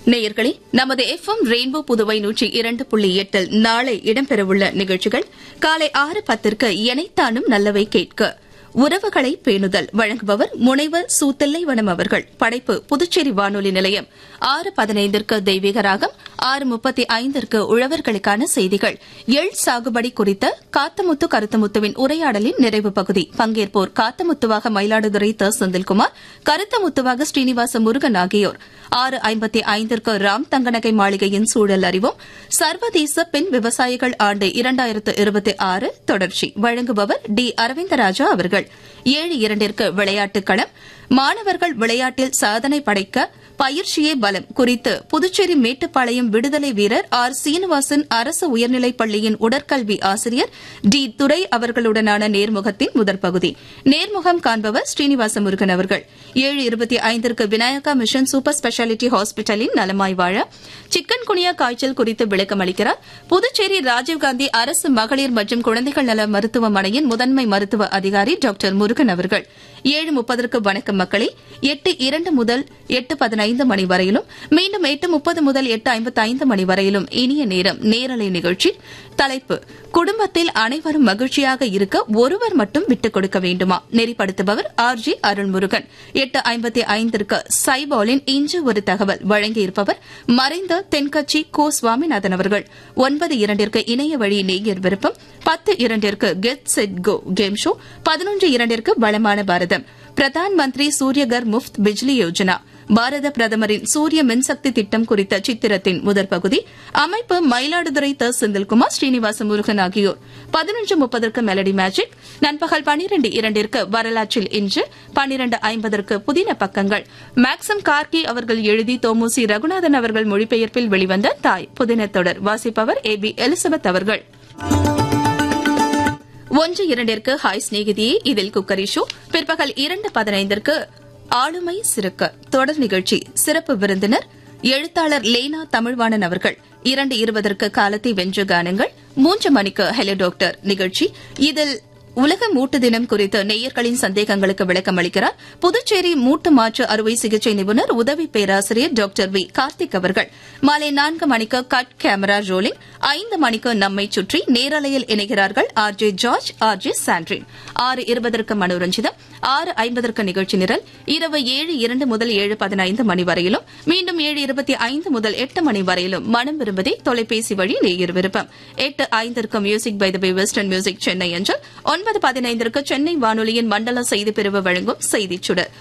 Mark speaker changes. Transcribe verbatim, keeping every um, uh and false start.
Speaker 1: நேயர்களே, நமது F M rainbow Puduvai நூற்றி இரண்டு புள்ளி எட்டில் நாளை இடம்பெறவுள்ள நிகழ்ச்சிகள் காலை ஆறு பத்திற்கு எனைத்தானும் நல்லவை கேட்க உறவுகளை பேணுதல் வழங்குபவர் முனைவர் சு தில்லைவனம் அவர்கள். படைப்பு புதுச்சேரி வானொலி நிலையம். ஆறு பதினைந்திற்கு தெய்வீக ராகம், ஆறு முப்பத்தி ஐந்திற்கு உழவர்களுக்கான செய்திகள். எள் சாகுபடி குறித்த காத்தமுத்து கருத்தமுத்துவின் உரையாடலின் நிறைவு பகுதி. பங்கேற்போர் காத்தமுத்துவாக மயிலாடுதுறை த செந்தில்குமார், கருத்தமுத்துவாக ஸ்ரீனிவாச முருகன் ஆகியோர். ஆறு ஐம்பத்தி ஐந்திற்கு ராம் தங்கநகை மாளிகையின் சூழல் அறிவோம். சர்வதேச பெண் விவசாயிகள் ஆண்டு இரண்டாயிரத்து இருபத்தி ஆறு தொடர்ச்சி. வழங்குபவர் டி அரவிந்தராஜா அவர்கள். ஏழு இரண்டிற்கு விளையாட்டுக் களம். மாணவர்கள் விளையாட்டில் சாதனை படைக்க பயிற்சியே பலம் குறித்து புதுச்சேரி மேட்டுப்பாளையம் விடுதலை வீரர் ஆர் சீனிவாசன் அரசு உயர்நிலைப் பள்ளியின் உடற்கல்வி ஆசிரியர் டி துரை அவர்களுடனான நேர்முகத்தின் முதற் பகுதி. நேர்முகம் காண்பவர் ஸ்ரீனிவாச முருகன் அவர்கள். ஏழு இருபத்தி ஐந்திற்கு விநாயகா மிஷன் சூப்பர் ஸ்பெஷாலிட்டி ஹாஸ்பிட்டலின் நலமாய் வாழ சிக்கன் குனியா காய்ச்சல் குறித்து விளக்கம் அளிக்கிறார் புதுச்சேரி ராஜீவ்காந்தி அரசு மகளிர் மற்றும் குழந்தைகள் நல மருத்துவமனையின் முதன்மை மருத்துவ அதிகாரி டாக்டர் முருகன் அவர்கள். ஏழு முப்பதற்கு வணக்கம் மக்களே. எட்டு இரண்டு முதல் எட்டு பதினைந்து மணி வரையிலும், மீண்டும் எட்டு முப்பது முதல் எட்டு ஐம்பத்தி ஐந்து மணி வரையிலும் இனிய நேரம் நேரலை நிகழ்ச்சி. தலைப்பு குடும்பத்தில் அனைவரும் மகிழ்ச்சியாக இருக்க ஒருவர் மட்டும் விட்டுக் கொடுக்க வேண்டுமா? நெறிப்படுத்துபவர் ஆர் ஜி அருள்முருகன். எட்டு ஐம்பத்தி ஐந்திற்கு சைபாலின் இன்று ஒரு தகவல் வழங்கியிருப்பவர் மறைந்த தென்கட்சி கோ சுவாமிநாதன் அவர்கள். ஒன்பது இரண்டிற்கு இணைய வழி நேயர் விருப்பம். பத்து இரண்டிற்கு get set go game show. பதினொன்று இரண்டிற்கு வளமான பாரதம். பிரதான் மந்திரி சூரியகர் முஃப்த் பிஜ்லி யோஜனா, பாரத பிரதமரின் சூரிய மின்சக்தி திட்டம் குறித்த சித்திரத்தின் முதற் பகுதி. அமைப்பு மயிலாடுதுறை த செந்தில்குமார், ஸ்ரீனிவாச முருகன் ஆகியோர். பதினொன்று முப்பதற்கு மெலடி மேஜிக். நண்பகல் பனிரண்டு இரண்டிற்கு வரலாற்றில் இன்று. பனிரண்டு ஐம்பதற்கு புதின பக்கங்கள். மேக்சம் கார்கி அவர்கள் எழுதி தோமுசி ரகுநாதன் அவர்கள் மொழிபெயர்ப்பில் வெளிவந்த தாய் புதின தொடர். வாசிப்பவர் ஏ பி எலிசபெத் அவர்கள். ஒன்று இரண்டிற்கு ஹாய் சிநேகிதியே, இதில் குக்கரி ஷோ. பிற்பகல் இரண்டு பதினைந்திற்கு ஆளுமை சிறுக்க தொடர் நிகழ்ச்சி. சிறப்பு விருந்தினர் எழுத்தாளர் லேனா தமிழ்வாணன் அவர்கள். இரண்டு இருபதற்கு காலத்தை வென்ற கானங்கள். மூன்று மணிக்கு ஹெலோ டாக்டர் நிகழ்ச்சி. இதில் உலக மூட்டு தினம் குறித்து நேயர்களின் சந்தேகங்களுக்கு விளக்கம் அளிக்கிறார் புதுச்சேரி மூட்டு மாற்று அறுவை சிகிச்சை நிபுணர் உதவி பேராசிரியர் டாக்டர் வி கார்த்திக் அவர்கள். மாலை நான்கு மணிக்கு கட் கேமரா ரோலிங். ஐந்து மணிக்கு நம்மை சுற்றி நேரலையில் இணைகிறார்கள் R J George, R J Sandrin. ஆறு இருபதற்கு மனோரஞ்சிதம். ஆறு ஐம்பதற்கு நிகழ்ச்சி நிரல். இரவு ஏழு இரண்டு முதல் ஏழு பதினைந்து மணி வரையிலும், மீண்டும் ஏழு இருபத்தி ஐந்து முதல் எட்டு மணி வரையிலும் மனம் விரும்புதே தொலைபேசி வழி நேயர் விருப்பம். எட்டு ஐந்திற்கு music by the pay western music Chennai என்று. ஒன்பது பதினைந்திற்கு சென்னை வானொலியின் மண்டல செய்திப் பிரிவு வழங்கும் செய்திச் சுடர்.